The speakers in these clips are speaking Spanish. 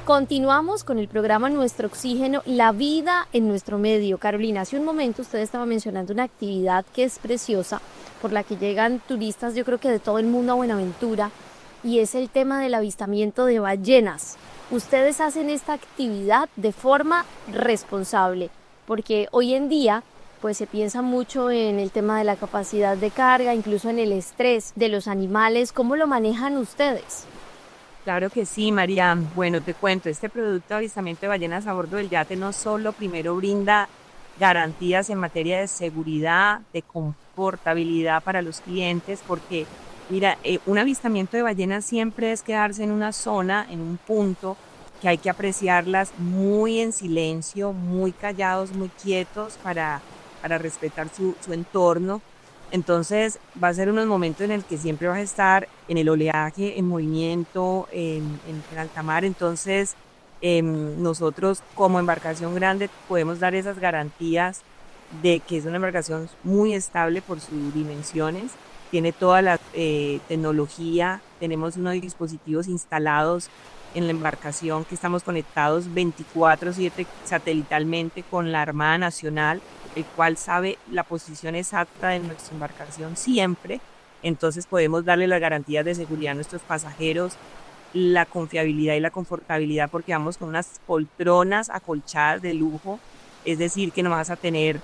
Continuamos con el programa Nuestro Oxígeno, la vida en nuestro medio. Carolina, hace un momento usted estaba mencionando una actividad que es preciosa, por la que llegan turistas, yo creo que de todo el mundo a Buenaventura, y es el tema del avistamiento de ballenas. Ustedes hacen esta actividad de forma responsable, porque hoy en día pues se piensa mucho en el tema de la capacidad de carga, incluso en el estrés de los animales. ¿Cómo lo manejan ustedes? Claro que sí, María. Bueno, te cuento, este producto de avistamiento de ballenas a bordo del yate no solo primero brinda garantías en materia de seguridad, de confortabilidad para los clientes, porque mira, un avistamiento de ballenas siempre es quedarse en una zona, en un punto, que hay que apreciarlas muy en silencio, muy callados, muy quietos para respetar su entorno. Entonces, va a ser unos momentos en el que siempre vas a estar en el oleaje, en movimiento, en alta mar. Entonces, nosotros como embarcación grande podemos dar esas garantías de que es una embarcación muy estable por sus dimensiones, tiene toda la tecnología, tenemos unos dispositivos instalados en la embarcación que estamos conectados 24/7 satelitalmente con la Armada Nacional, el cual sabe la posición exacta de nuestra embarcación siempre. Entonces podemos darle las garantías de seguridad a nuestros pasajeros, la confiabilidad y la confortabilidad, porque vamos con unas poltronas acolchadas de lujo, es decir, que no vas a tener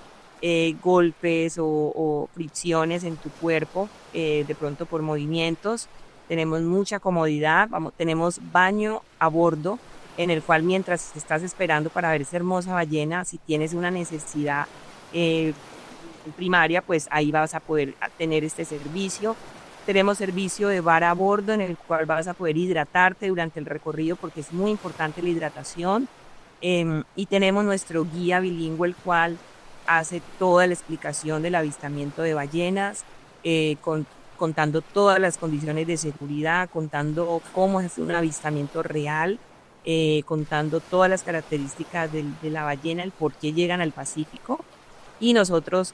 golpes o fricciones en tu cuerpo, de pronto por movimientos. Tenemos mucha comodidad, tenemos baño a bordo, en el cual mientras estás esperando para ver esa hermosa ballena, si tienes una necesidad eh, primaria, pues ahí vas a poder tener este servicio. Tenemos servicio de bar a bordo en el cual vas a poder hidratarte durante el recorrido porque es muy importante la hidratación. Y tenemos nuestro guía bilingüe, el cual hace toda la explicación del avistamiento de ballenas, contando todas las condiciones de seguridad, contando cómo es un avistamiento real, contando todas las características de la ballena, el por qué llegan al Pacífico. Y nosotros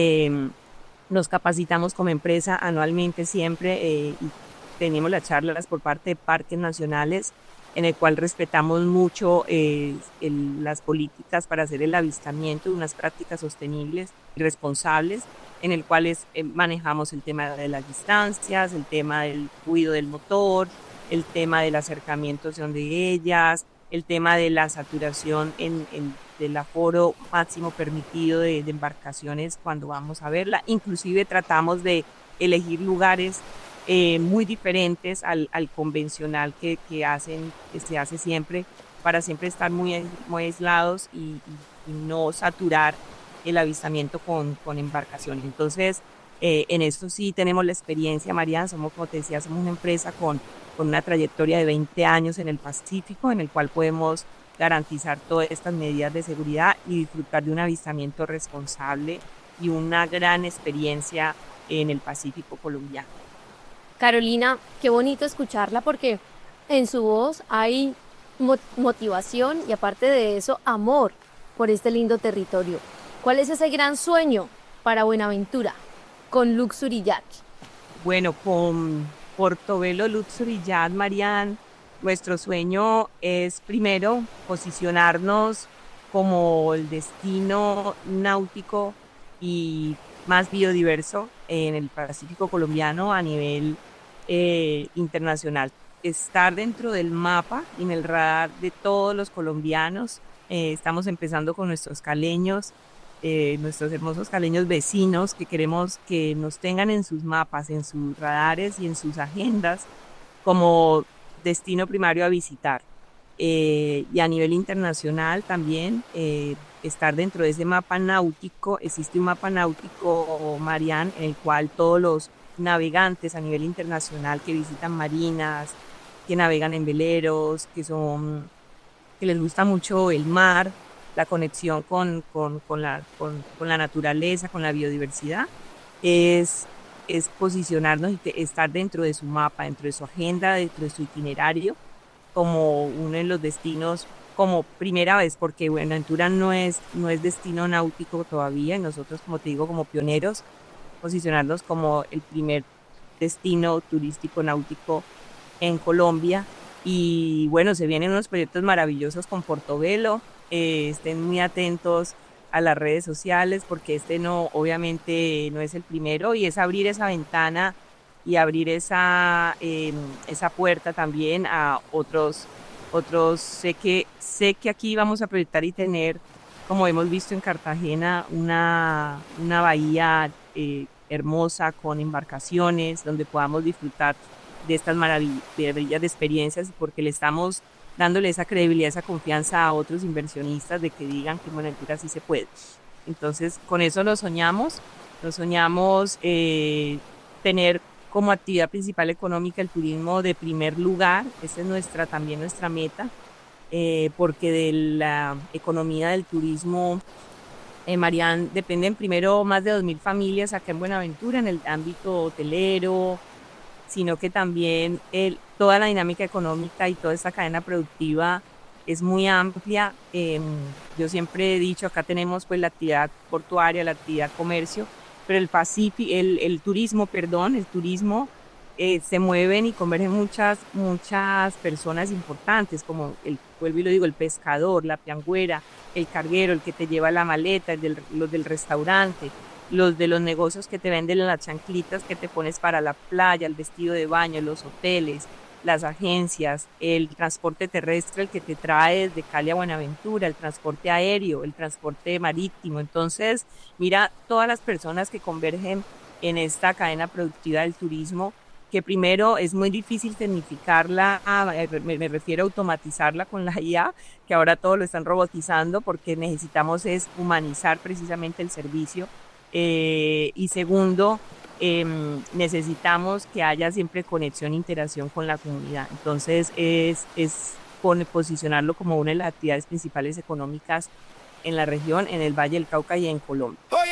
nos capacitamos como empresa anualmente siempre, y tenemos las charlas por parte de parques nacionales en el cual respetamos mucho las políticas para hacer el avistamiento, unas prácticas sostenibles y responsables, en el cual manejamos el tema de las distancias, el tema del ruido del motor, el tema del acercamiento hacia donde ellas, el tema de la saturación del aforo máximo permitido de embarcaciones cuando vamos a verla. Inclusive tratamos de elegir lugares muy diferentes al convencional que se hace siempre, para siempre estar muy aislados y no saturar el avistamiento con embarcaciones. Entonces, en esto sí tenemos la experiencia, Mariana. Somos, como te decía, somos una empresa con una trayectoria de 20 años en el Pacífico, en el cual podemos garantizar todas estas medidas de seguridad y disfrutar de un avistamiento responsable y una gran experiencia en el Pacífico colombiano. Carolina, qué bonito escucharla porque en su voz hay motivación y aparte de eso, amor por este lindo territorio. ¿Cuál es ese gran sueño para Buenaventura con Luxury Yacht? Bueno, con Portobelo Luxury Yacht, Marianne, nuestro sueño es primero posicionarnos como el destino náutico y más biodiverso en el Pacífico colombiano a nivel internacional. Estar dentro del mapa y en el radar de todos los colombianos. Estamos empezando con nuestros caleños, nuestros hermosos caleños vecinos, que queremos que nos tengan en sus mapas, en sus radares y en sus agendas como destino primario a visitar. Y a nivel internacional también, estar dentro de ese mapa náutico. Existe un mapa náutico, Marian, en el cual todos los navegantes a nivel internacional que visitan marinas, que navegan en veleros, que les gusta mucho el mar, la conexión con la naturaleza, con la biodiversidad, es, es posicionarnos y estar dentro de su mapa, dentro de su agenda, dentro de su itinerario, como uno de los destinos, como primera vez, porque Buenaventura no es destino náutico todavía, y nosotros, como te digo, como pioneros, posicionarnos como el primer destino turístico náutico en Colombia. Y bueno, se vienen unos proyectos maravillosos con Portobelo. Estén muy atentos a las redes sociales porque este no, obviamente no es el primero, y es abrir esa ventana y abrir esa puerta también a otros. Sé que aquí vamos a proyectar y tener, como hemos visto en Cartagena, una bahía hermosa con embarcaciones donde podamos disfrutar de estas maravillas de experiencias, porque le estamos dándole esa credibilidad, esa confianza a otros inversionistas de que digan que en Buenaventura sí se puede. Entonces, con eso lo soñamos tener como actividad principal económica el turismo de primer lugar. Esa es también nuestra meta, porque de la economía del turismo, Marian, dependen primero más de 2.000 familias acá en Buenaventura en el ámbito hotelero, sino que también toda la dinámica económica y toda esta cadena productiva es muy amplia. Yo siempre he dicho, acá tenemos pues la actividad portuaria, la actividad comercio, pero el turismo, perdón, el turismo, se mueven y convergen muchas personas importantes, como vuelvo y lo digo, el pescador, la piangüera, el carguero, el que te lleva la maleta, los del restaurante, los de los negocios que te venden las chanclitas que te pones para la playa, el vestido de baño, los hoteles, las agencias, el transporte terrestre, el que te trae desde Cali a Buenaventura, el transporte aéreo, el transporte marítimo. Entonces, mira, todas las personas que convergen en esta cadena productiva del turismo, que primero es muy difícil tecnificarla, me refiero a automatizarla con la IA, que ahora todo lo están robotizando, porque necesitamos es humanizar precisamente el servicio. Y segundo, necesitamos que haya siempre conexión e interacción con la comunidad. Entonces, posicionarlo como una de las actividades principales económicas en la región, en el Valle del Cauca y en Colombia.